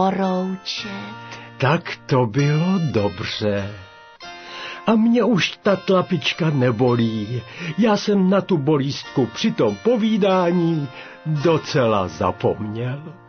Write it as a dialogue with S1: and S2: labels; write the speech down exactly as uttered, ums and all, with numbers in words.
S1: poroučet.
S2: Tak to bylo dobře. A mě už ta tlapička nebolí. Já jsem na tu bolístku při tom povídání docela zapomněl.